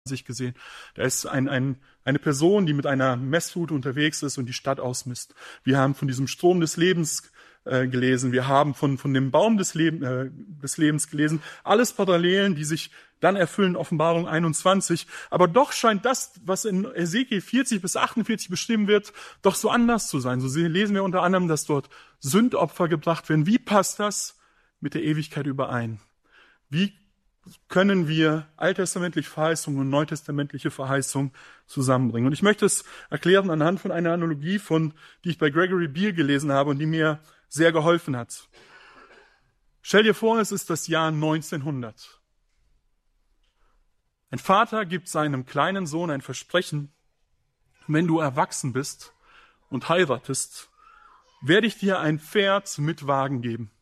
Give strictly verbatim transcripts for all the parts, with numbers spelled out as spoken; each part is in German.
gesehen. Da ist ein, ein, eine Person, die mit einer Messrute unterwegs ist und die Stadt ausmisst. Wir haben von diesem Strom des Lebens äh, gelesen. Wir haben von, von dem Baum des, Leb, äh, des Lebens gelesen. Alles Parallelen, die sich dann erfüllen, Offenbarung einundzwanzig. Aber doch scheint das, was in Hesekiel vierzig bis achtundvierzig beschrieben wird, doch so anders zu sein. So lesen wir unter anderem, dass dort Sündopfer gebracht werden. Wie passt das mit der Ewigkeit überein? Wie können wir alttestamentliche Verheißung und neutestamentliche Verheißung zusammenbringen? Und ich möchte es erklären anhand von einer Analogie, von, die ich bei Gregory Beale gelesen habe und die mir sehr geholfen hat. Stell dir vor, es ist das Jahr neunzehnhundert. Ein Vater gibt seinem kleinen Sohn ein Versprechen: Wenn du erwachsen bist und heiratest, werde ich dir ein Pferd mit Wagen geben.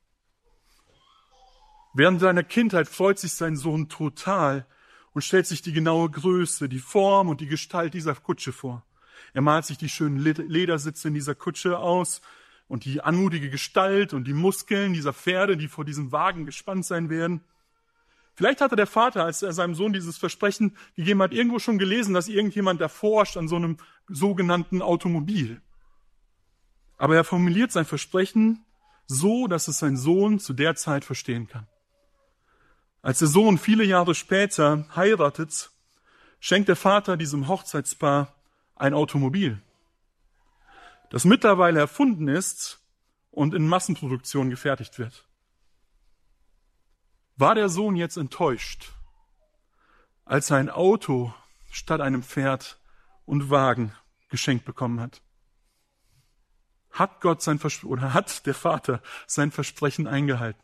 Während seiner Kindheit freut sich sein Sohn total und stellt sich die genaue Größe, die Form und die Gestalt dieser Kutsche vor. Er malt sich die schönen Ledersitze in dieser Kutsche aus und die anmutige Gestalt und die Muskeln dieser Pferde, die vor diesem Wagen gespannt sein werden. Vielleicht hatte der Vater, als er seinem Sohn dieses Versprechen gegeben hat, irgendwo schon gelesen, dass irgendjemand erforscht an so einem sogenannten Automobil. Aber er formuliert sein Versprechen so, dass es sein Sohn zu der Zeit verstehen kann. Als der Sohn viele Jahre später heiratet, schenkt der Vater diesem Hochzeitspaar ein Automobil, das mittlerweile erfunden ist und in Massenproduktion gefertigt wird. War der Sohn jetzt enttäuscht, als er ein Auto statt einem Pferd und Wagen geschenkt bekommen hat? Hat Gott sein Vers- oder hat der Vater sein Versprechen eingehalten?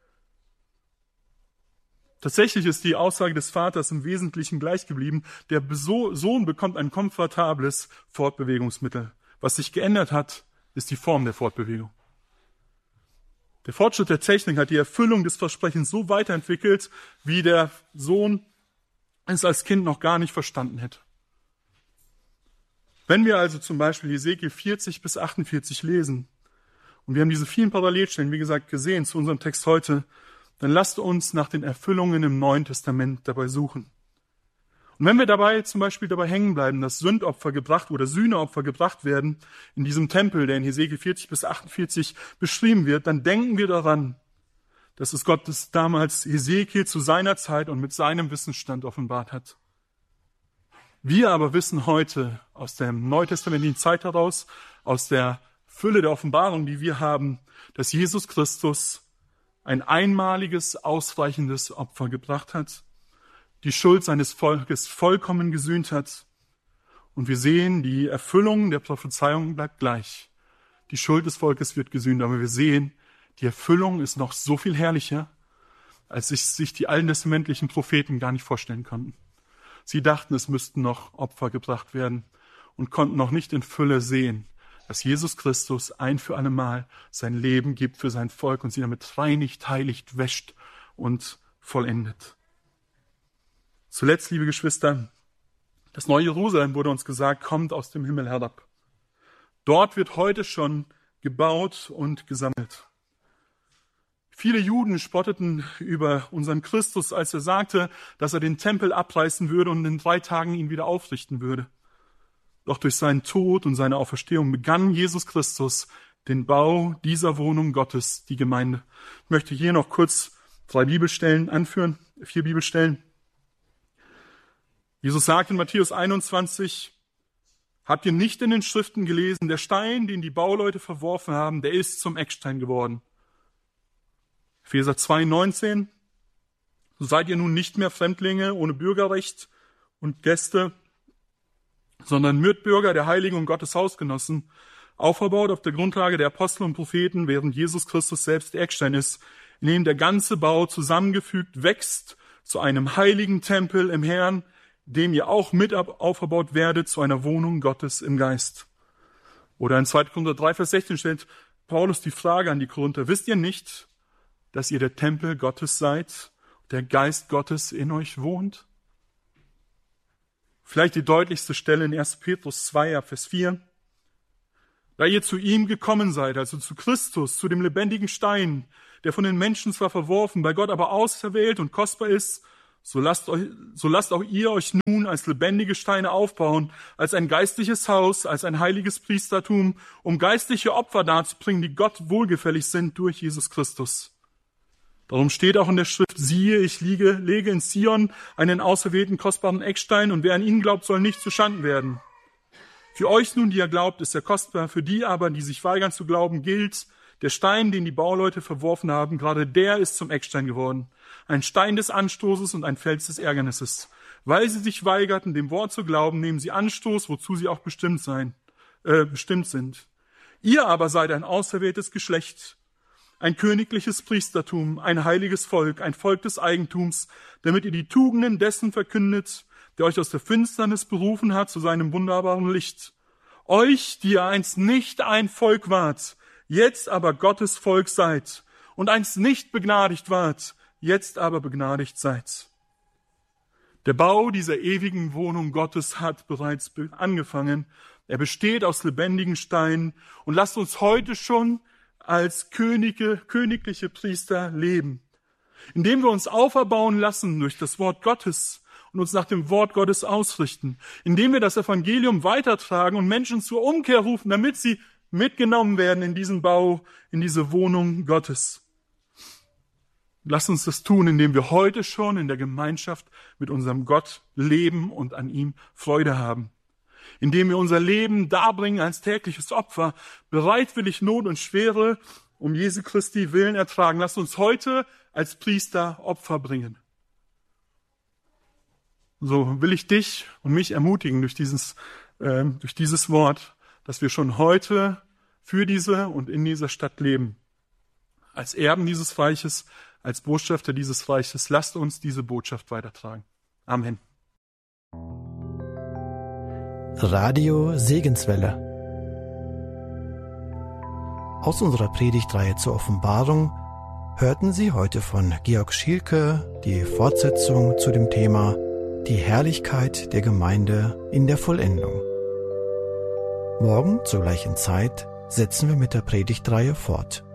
Tatsächlich ist die Aussage des Vaters im Wesentlichen gleich geblieben. Der Sohn bekommt ein komfortables Fortbewegungsmittel. Was sich geändert hat, ist die Form der Fortbewegung. Der Fortschritt der Technik hat die Erfüllung des Versprechens so weiterentwickelt, wie der Sohn es als Kind noch gar nicht verstanden hätte. Wenn wir also zum Beispiel Hesekiel vierzig bis achtundvierzig lesen, und wir haben diese vielen Parallelstellen, wie gesagt, gesehen zu unserem Text heute, dann lasst uns nach den Erfüllungen im Neuen Testament dabei suchen. Und wenn wir dabei zum Beispiel dabei hängen bleiben, dass Sündopfer gebracht oder Sühneopfer gebracht werden in diesem Tempel, der in Hesekiel vierzig bis achtundvierzig beschrieben wird, dann denken wir daran, dass es Gott das damals Hesekiel zu seiner Zeit und mit seinem Wissensstand offenbart hat. Wir aber wissen heute aus der neutestamentlichen Zeit heraus, aus der Fülle der Offenbarung, die wir haben, dass Jesus Christus ein einmaliges, ausreichendes Opfer gebracht hat, die Schuld seines Volkes vollkommen gesühnt hat. Und wir sehen, die Erfüllung der Prophezeiung bleibt gleich. Die Schuld des Volkes wird gesühnt, aber wir sehen, die Erfüllung ist noch so viel herrlicher, als sich, sich die alttestamentlichen Propheten gar nicht vorstellen konnten. Sie dachten, es müssten noch Opfer gebracht werden und konnten noch nicht in Fülle sehen, dass Jesus Christus ein für alle Mal sein Leben gibt für sein Volk und sie damit reinigt, heiligt, wäscht und vollendet. Zuletzt, liebe Geschwister, das neue Jerusalem, wurde uns gesagt, kommt aus dem Himmel herab. Dort wird heute schon gebaut und gesammelt. Viele Juden spotteten über unseren Christus, als er sagte, dass er den Tempel abreißen würde und in drei Tagen ihn wieder aufrichten würde. Doch durch seinen Tod und seine Auferstehung begann Jesus Christus den Bau dieser Wohnung Gottes, die Gemeinde. Ich möchte hier noch kurz drei Bibelstellen anführen, vier Bibelstellen. Jesus sagt in Matthäus einundzwanzig, habt ihr nicht in den Schriften gelesen, der Stein, den die Bauleute verworfen haben, der ist zum Eckstein geworden. Epheser zwei neunzehn, so seid ihr nun nicht mehr Fremdlinge ohne Bürgerrecht und Gäste, sondern Mitbürger der Heiligen und Gottes Hausgenossen, aufgebaut auf der Grundlage der Apostel und Propheten, während Jesus Christus selbst der Eckstein ist, in dem der ganze Bau zusammengefügt wächst zu einem heiligen Tempel im Herrn, dem ihr auch mit aufgebaut werdet zu einer Wohnung Gottes im Geist. Oder in zweiter Korinther drei, Vers sechzehn stellt Paulus die Frage an die Korinther, wisst ihr nicht, dass ihr der Tempel Gottes seid, der Geist Gottes in euch wohnt? Vielleicht die deutlichste Stelle in erster Petrus zwei, Vers vier. Da ihr zu ihm gekommen seid, also zu Christus, zu dem lebendigen Stein, der von den Menschen zwar verworfen, bei Gott aber auserwählt und kostbar ist, So lasst, euch, so lasst auch ihr euch nun als lebendige Steine aufbauen, als ein geistliches Haus, als ein heiliges Priestertum, um geistliche Opfer darzubringen, die Gott wohlgefällig sind durch Jesus Christus. Darum steht auch in der Schrift, siehe, ich liege, lege in Zion einen auserwählten, kostbaren Eckstein, und wer an ihn glaubt, soll nicht zuschanden werden. Für euch nun, die ihr glaubt, ist er kostbar, für die aber, die sich weigern zu glauben, gilt, der Stein, den die Bauleute verworfen haben, gerade der ist zum Eckstein geworden. Ein Stein des Anstoßes und ein Fels des Ärgernisses. Weil sie sich weigerten, dem Wort zu glauben, nehmen sie Anstoß, wozu sie auch bestimmt sein, äh, bestimmt sind. Ihr aber seid ein auserwähltes Geschlecht, ein königliches Priestertum, ein heiliges Volk, ein Volk des Eigentums, damit ihr die Tugenden dessen verkündet, der euch aus der Finsternis berufen hat zu seinem wunderbaren Licht. Euch, die ihr einst nicht ein Volk wart, jetzt aber Gottes Volk seid, und einst nicht begnadigt wart, jetzt aber begnadigt seid. Der Bau dieser ewigen Wohnung Gottes hat bereits angefangen. Er besteht aus lebendigen Steinen, und lasst uns heute schon als Könige, königliche Priester leben, indem wir uns auferbauen lassen durch das Wort Gottes und uns nach dem Wort Gottes ausrichten, indem wir das Evangelium weitertragen und Menschen zur Umkehr rufen, damit sie mitgenommen werden in diesen Bau, in diese Wohnung Gottes. Lass uns das tun, indem wir heute schon in der Gemeinschaft mit unserem Gott leben und an ihm Freude haben. Indem wir unser Leben darbringen als tägliches Opfer, bereitwillig Not und Schwere um Jesu Christi willen ertragen. Lass uns heute als Priester Opfer bringen. So will ich dich und mich ermutigen durch dieses, äh, durch dieses Wort, dass wir schon heute für diese und in dieser Stadt leben. Als Erben dieses Reiches, als Botschafter dieses Reiches, lasst uns diese Botschaft weitertragen. Amen. Radio Segenswelle. Aus unserer Predigtreihe zur Offenbarung hörten Sie heute von Georg Schielke die Fortsetzung zu dem Thema Die Herrlichkeit der Gemeinde in der Vollendung. Morgen zur gleichen Zeit setzen wir mit der Predigtreihe fort.